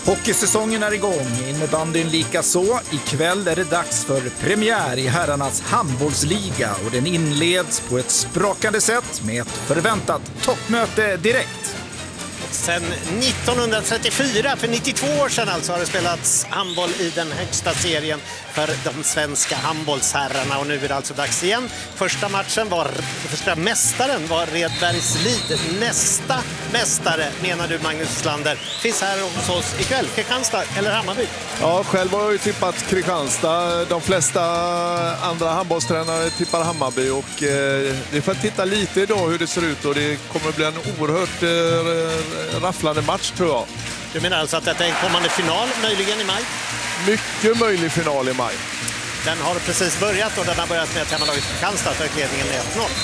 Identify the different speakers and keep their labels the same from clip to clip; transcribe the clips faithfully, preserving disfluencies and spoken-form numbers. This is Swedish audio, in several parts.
Speaker 1: Hockeysäsongen är igång, innebandyn lika så. Ikväll är det dags för premiär i herrarnas handbollsliga och den inleds på ett sprakande sätt med ett förväntat toppmöte direkt.
Speaker 2: Sen nittonhundratrettiofyra, för nittiotvå år sedan alltså, har det spelats handboll i den högsta serien för de svenska handbollsherrarna och nu är det alltså dags igen. Första matchen var, första mästaren var Redbergslid. Nästa mästare, menar du Magnus Wislander, finns här hos oss ikväll. Kristianstad eller Hammarby?
Speaker 3: Ja, själv har jag ju tippat Kristianstad. De flesta andra handbollstränare tippar Hammarby och eh, vi får titta lite idag hur det ser ut och det kommer bli en oerhört eh, rafflande match tror jag.
Speaker 2: Du menar alltså att detta är en kommande final möjligen i maj?
Speaker 3: Mycket möjlig final i maj.
Speaker 2: Den har precis börjat och den har börjat med att hemmalaget Kristianstad tar ledningen med ett noll.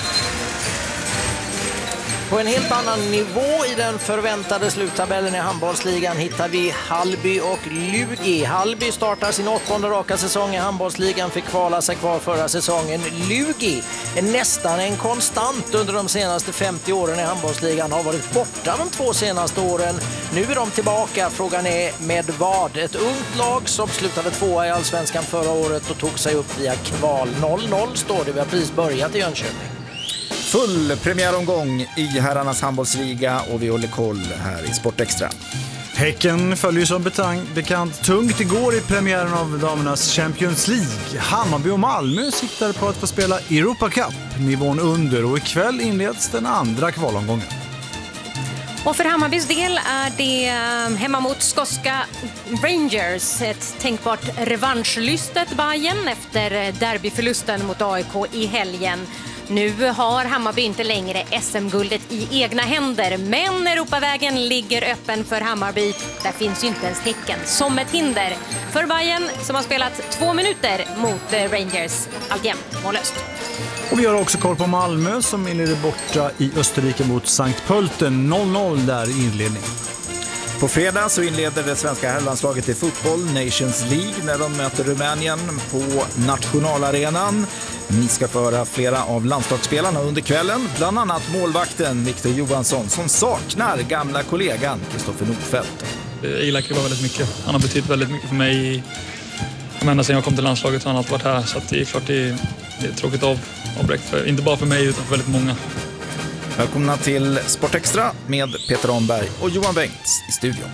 Speaker 4: På en helt annan nivå i den förväntade sluttabellen i handbollsligan hittar vi Hallby och Lugi. Hallby startar sin åttonde raka säsong i handbollsligan, fick kvala sig kvar förra säsongen. Lugi är nästan en konstant under de senaste femtio åren i handbollsligan, har varit borta de två senaste åren. Nu är de tillbaka, frågan är med vad? Ett ungt lag som slutade tvåa i Allsvenskan förra året och tog sig upp via kval. noll noll står det, vi har precis börjat i Jönköping.
Speaker 1: Full premiäromgång i herrarnas handbollsliga och vi håller koll här i Sportextra.
Speaker 5: Häcken följer som betang, bekant tungt igår i premiären av damernas Champions League. Hammarby och Malmö siktar på att få spela Europa Cup, nivån under, och ikväll inleds den andra kvalomgången.
Speaker 6: Och för Hammarbys del är det hemma mot skotska Rangers, ett tänkbart revanschlystet Bayern efter derbyförlusten mot A I K i helgen. Nu har Hammarby inte längre S M-guldet i egna händer, men Europavägen ligger öppen för Hammarby. Där finns ju inte ens Häcken som ett hinder för Bayern som har spelat två minuter mot Rangers, alltjämt mållöst.
Speaker 5: Och vi har också koll på Malmö som inleder borta i Österrike mot Sankt Pölten, noll noll där i inledning.
Speaker 1: På fredag så inleder det svenska herrlandslaget i fotboll Nations League när de möter Rumänien på nationalarenan. Ni ska föra flera av landslagsspelarna under kvällen, bland annat målvakten Victor Johansson som saknar gamla kollegan Kristoffer Nordfeldt.
Speaker 7: Jag gillar Kribba väldigt mycket. Han har betytt väldigt mycket för mig ända sedan jag kom till landslaget och han har alltid varit här, så att det är klart det är, det är tråkigt av, avbräck för, inte bara för mig utan för väldigt många.
Speaker 1: Välkomna till Sportextra med Peter Ahnberg och Johan Bengts i studion.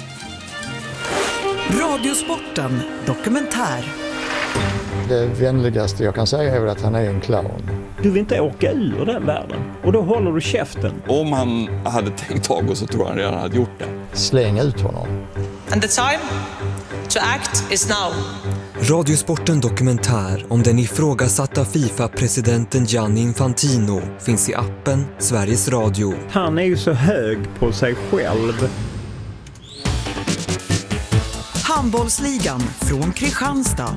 Speaker 8: Radiosporten dokumentär.
Speaker 9: Det vänligaste jag kan säga är att han är en clown.
Speaker 10: Du vill inte åka ur den världen och då håller du käften.
Speaker 11: Om han hade tänkt tag och så tror han redan hade gjort det.
Speaker 9: Släng ut honom.
Speaker 12: And the time to act is now.
Speaker 13: Radiosporten dokumentär om den ifrågasatta FIFA-presidenten Gianni Infantino finns i appen Sveriges Radio.
Speaker 10: Han är ju så hög på sig själv.
Speaker 8: Handbollsligan från Kristianstad.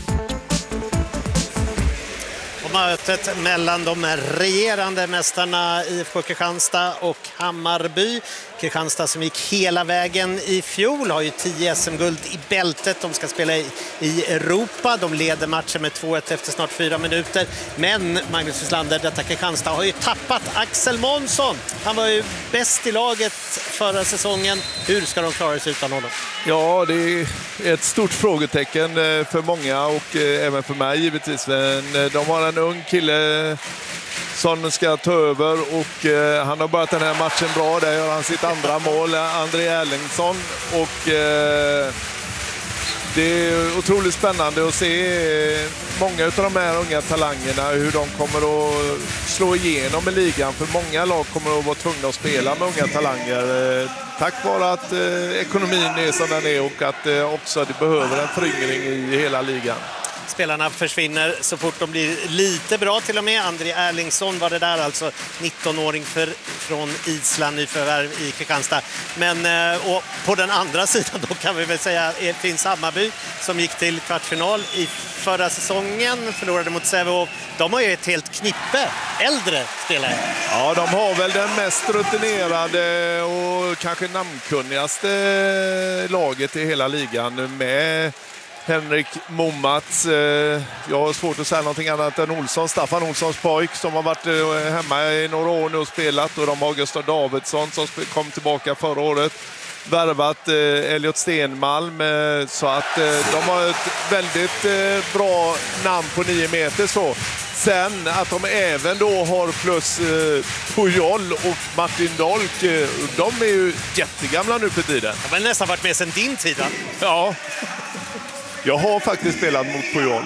Speaker 2: Mötet mellan de regerande mästarna I F K Kristianstad och Hammarby. Kristianstad som gick hela vägen i fjol har ju tio S M-guld i bältet. De ska spela i, i Europa. De leder matchen med två ett efter snart fyra minuter. Men Magnus Wislander, detta Kristianstad har ju tappat Axel Månsson. Han var ju bäst i laget förra säsongen. Hur ska de klara sig utan honom?
Speaker 3: Ja, det är ett stort frågetecken för många och även för mig givetvis. Men de har en ung kille som ska ta över och eh, han har börjat den här matchen bra. Där gör han sitt andra mål, André Erlingsson. Och eh, det är otroligt spännande att se många av de här unga talangerna, hur de kommer att slå igenom i ligan. För många lag kommer att vara tvungna att spela med unga talanger. Eh, tack vare att eh, ekonomin är som den är och att eh, också det behöver en föryngring i hela ligan.
Speaker 2: Spelarna försvinner så fort de blir lite bra till och med. André Erlingsson var det där, alltså nittonåring för, från Island, nyförvärv i Kristianstad. Men och på den andra sidan då kan vi väl säga finns Hammarby som gick till kvartsfinal i förra säsongen, förlorade mot Sävehof. De har ju ett helt knippe äldre spelare.
Speaker 3: Ja, de har väl den mest rutinerade och kanske namnkunnigaste laget i hela ligan med Henrik Momats. Jag har svårt att säga någonting annat än Olsson, Staffan Olssons pojk som har varit hemma i några år nu och spelat, och de har Gustav Davidsson som kom tillbaka förra året. värvat eh, Elliot Stenmalm, eh, så att eh, de har ett väldigt eh, bra namn på nio meter så. Sen att de även då har plus eh, Pujol och Martin Dolk, eh, de är ju jättegamla nu för tiden.
Speaker 2: De har nästan varit med sedan din tid, va?
Speaker 3: Ja, jag har faktiskt spelat mot Pujol.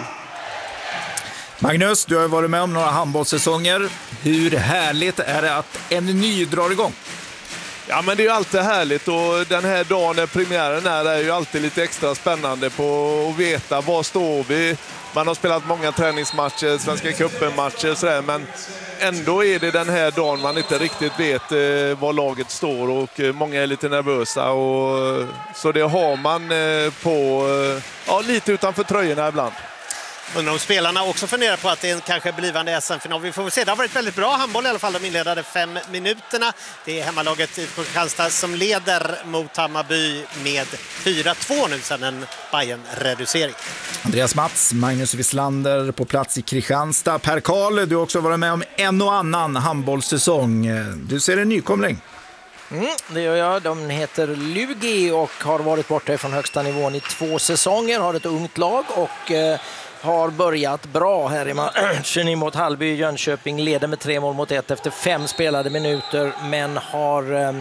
Speaker 1: Magnus, du har varit med om några handbollssäsonger. Hur härligt är det att en ny drar igång?
Speaker 3: Ja, men det är ju alltid härligt, och den här dagen när premiären är, är ju alltid lite extra spännande på att veta var står vi. Man har spelat många träningsmatcher, Svenska cupen-matcher sådär, men ändå är det den här dagen man inte riktigt vet eh, var laget står, och eh, många är lite nervösa, och så det har man eh, på eh, ja, lite utanför tröjorna ibland.
Speaker 2: Undrar om spelarna också funderar på att det är en kanske blivande S M-final. Vi får se. Det har varit väldigt bra handboll i alla fall de inledande fem minuterna. Det är hemmalaget i Kristianstad som leder mot Hammarby med fyra två nu sedan en Bayern-reducering.
Speaker 1: Andreas Mats, Magnus Wislander på plats i Kristianstad. Per Karl, du har också varit med om en och annan handbollssäsong. Du ser en nykomling.
Speaker 4: Mm, det gör jag. De heter Lugi och har varit borta från högsta nivån i två säsonger. Har ett ungt lag och eh, har börjat bra här i matchen mot Hallby. Jönköping leder med tre mål mot ett efter fem spelade minuter, men har... Eh,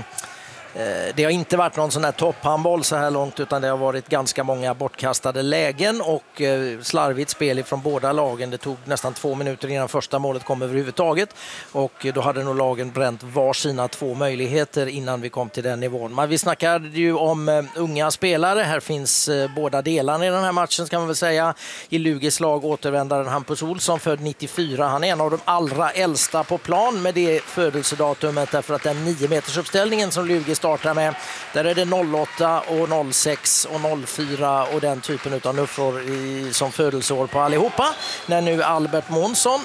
Speaker 4: Det har inte varit någon sån här topphandboll så här långt, utan det har varit ganska många bortkastade lägen och slarvigt spel från båda lagen. Det tog nästan två minuter innan första målet kom överhuvudtaget, och då hade nog lagen bränt var sina två möjligheter innan vi kom till den nivån. Men vi snackade ju om unga spelare. Här finns båda delarna i den här matchen, ska man väl säga. I Lugis lag återvändaren Hampus Olsson, född nittiofyra. Han är en av de allra äldsta på plan med det födelsedatumet, därför att den nio meters uppställningen som Lugis startar med, där är det noll åtta och noll sex och noll fyra och den typen av nuffror i, som födelseår på allihopa. När nu Albert Månsson,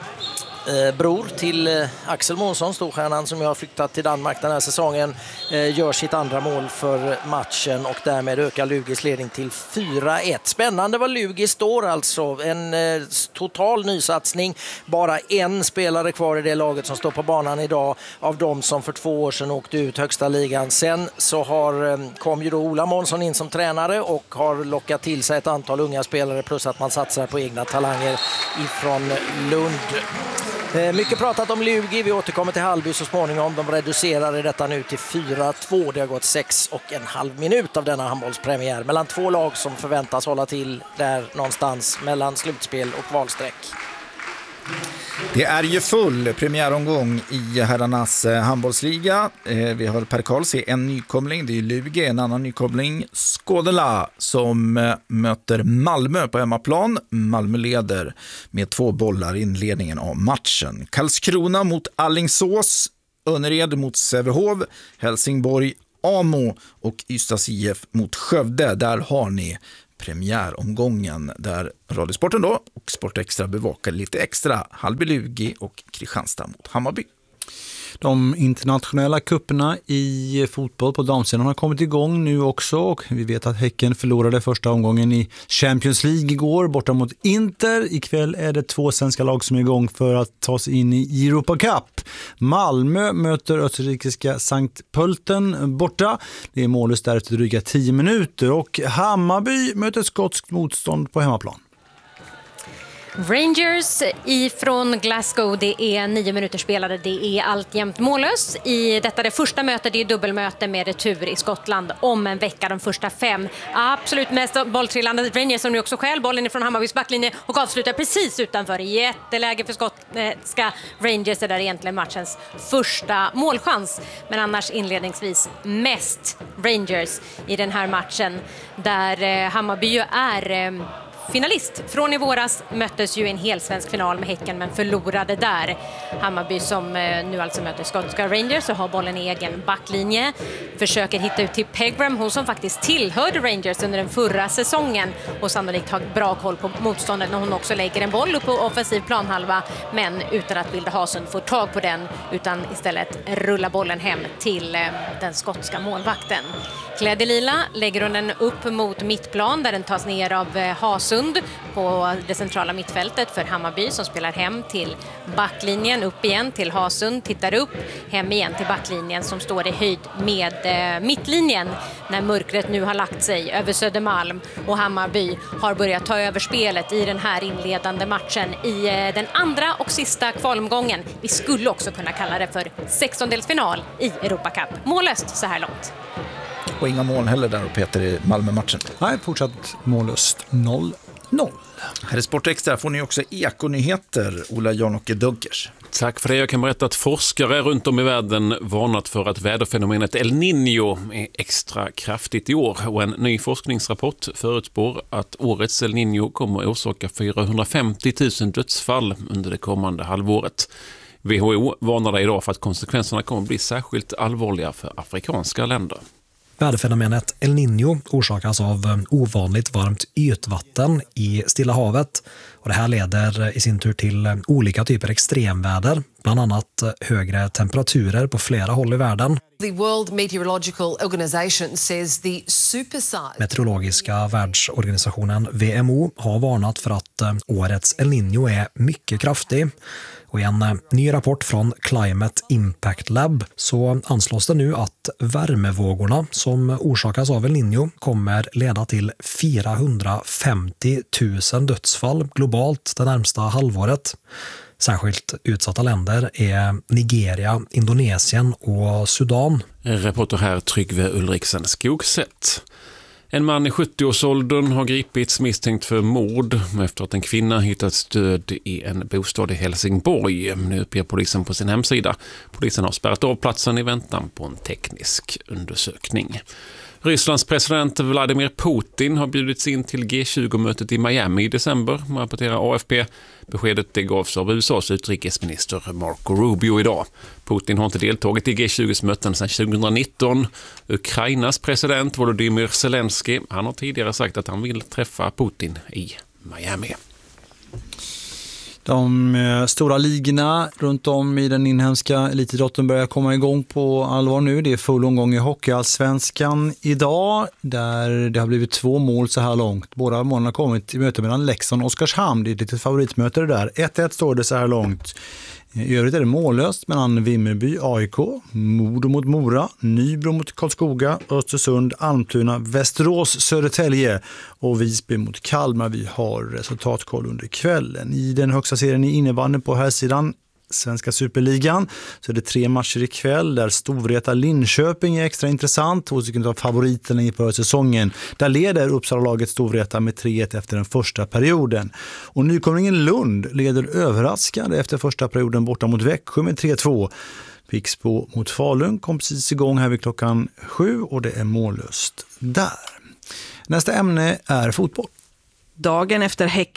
Speaker 4: eh, bror till eh, Axel Månsson, storstjärnan som jag har flyttat till Danmark den här säsongen, eh, gör sitt andra mål för matchen, och därmed ökar Lugis ledning till fyra ett. Spännande vad Lugis står alltså. En eh, total nysatsning. Bara en spelare kvar i det laget som står på banan idag av de som för två år sedan åkte ut högsta ligan. Sen så har, eh, kom ju då Ola Månsson in som tränare och har lockat till sig ett antal unga spelare, plus att man satsar på egna talanger ifrån Lund. Eh, mycket pratat om Lugi. Vi återkommer till Hallby så småningom. De reducerar detta nu till fyra två. Det har gått sex och en halv minut av denna handbollspremiär mellan två lag som förväntas hålla till där någonstans mellan slutspel och valsträck.
Speaker 1: Det är ju full premiäromgång i herrarnas handbollsliga. Vi har Per Karl se en nykomling, det är Lugi, en annan nykomling Skådela som möter Malmö på hemmaplan. Malmö leder med två bollar i inledningen av matchen. Karlskrona mot Alingsås, Önnered mot Sävehof, Helsingborg, Amo och Ystads I F mot Skövde. Där har ni premiäromgången där Radiosporten då och Sportextra bevakar lite extra Hallby Lugi och Kristianstad mot Hammarby.
Speaker 5: De internationella kupperna i fotboll på damsidan har kommit igång nu också, och vi vet att Häcken förlorade första omgången i Champions League igår borta mot Inter. Ikväll är det två svenska lag som är igång för att ta sig in i Europa Cup. Malmö möter österrikiska Sankt Pölten borta. Det är mållöst där efter dryga tio minuter, och Hammarby möter skotskt motstånd på hemmaplan.
Speaker 6: Rangers ifrån Glasgow, det är nio minuter spelade, det är alltjämt mållöst. I detta det första mötet, det är dubbelmöte med retur i Skottland om en vecka, de första fem. Absolut mest bolltrillande Rangers som nu också skäl bollen ifrån Hammarbys backlinje och avslutar precis utanför. Jätteläge för skotska Rangers, är där egentligen matchens första målchans. Men annars inledningsvis mest Rangers i den här matchen, där Hammarby är finalist. Från i våras möttes ju en hel svensk final med Häcken, men förlorade där. Hammarby som nu alltså möter skotska Rangers och har bollen i egen backlinje. Försöker hitta ut till Pegram, hon som faktiskt tillhörde Rangers under den förra säsongen och sannolikt har bra koll på motståndet när hon också lägger en boll upp på offensiv planhalva, men utan att Vilda Hasund får tag på den, utan istället rullar bollen hem till den skotska målvakten. Klädd i lila lägger hon den upp mot mittplan där den tas ner av Hasund på det centrala mittfältet för Hammarby som spelar hem till backlinjen, upp igen till Hasund, tittar upp, hem igen till backlinjen som står i höjd med eh, mittlinjen när mörkret nu har lagt sig över Södermalm och Hammarby har börjat ta över spelet i den här inledande matchen i eh, den andra och sista kvalomgången. Vi skulle också kunna kalla det för sextondelsfinal i Europa Cup. Mållöst så här långt.
Speaker 1: Och inga mål heller där, Peter, i Malmö-matchen.
Speaker 5: Nej, fortsatt mållöst noll noll.
Speaker 1: Här i Sportextra får ni också ekonyheter, Ola Jan-Åke Dunkers.
Speaker 14: Tack för det. Jag kan berätta att forskare runt om i världen varnat för att väderfenomenet El Niño är extra kraftigt i år. Och en ny forskningsrapport förutspår att årets El Niño kommer att orsaka fyrahundrafemtio tusen dödsfall under det kommande halvåret. W H O varnar idag för att konsekvenserna kommer att bli särskilt allvarliga för afrikanska länder.
Speaker 15: Väderfenomenet El Niño orsakas av ovanligt varmt ytvatten i Stilla havet. Och det här leder i sin tur till olika typer extremväder, bland annat högre temperaturer på flera håll i världen.
Speaker 16: The World Meteorological Organization says the supersize...
Speaker 15: Meteorologiska världsorganisationen W M O har varnat för att årets El Niño är mycket kraftig. Och i en ny rapport från Climate Impact Lab så anslås det nu att värmevågorna som orsakas av El Niño kommer leda till fyrahundrafemtio tusen dödsfall globalt det närmsta halvåret. Särskilt utsatta länder är Nigeria, Indonesien och Sudan.
Speaker 14: Reporter här Tryggve Ulriksen Skogsätt. En man i sjuttio-årsåldern har gripits misstänkt för mord efter att en kvinna hittats död i en bostad i Helsingborg. Nu uppger polisen på sin hemsida. Polisen har spärrat av platsen i väntan på en teknisk undersökning. Rysslands president Vladimir Putin har bjudits in till G tjugo-mötet i Miami i december, rapporterar A F P. Beskedet det gavs av U S A:s utrikesminister Marco Rubio idag. Putin har inte deltagit i G tjugo:s möten sedan tjugonitton. Ukrainas president Volodymyr Zelensky, han har tidigare sagt att han vill träffa Putin i Miami.
Speaker 5: De stora ligorna runt om i den inhemska elitidrotten börjar komma igång på allvar nu. Det är full omgång i Hockeyallsvenskan idag där det har blivit två mål så här långt. Båda målen har kommit i möte mellan Leksand och Oskarshamn. Det är ett litet favoritmöte det där. ett ett står det så här långt. I övrigt är det mållöst mellan Vimmerby, A I K, Modo mot Mora, Nybro mot Karlskoga, Östersund, Almtuna, Västerås, Södertälje och Visby mot Kalmar. Vi har resultatkoll under kvällen. I den högsta serien i innebandy på här sidan, Svenska Superligan, så är det tre matcher ikväll där Storvreta Linköping är extra intressant och tycker att favoriterna inför säsongen. Där leder Uppsala-laget Storvreta med tre ett efter den första perioden. Och nykomlingen Lund leder överraskande efter första perioden borta mot Växjö med tre två. Pixbo mot Falun kom precis igång här vid klockan sju och det är mållöst där. Nästa ämne är fotboll.
Speaker 8: Dagen efter Häck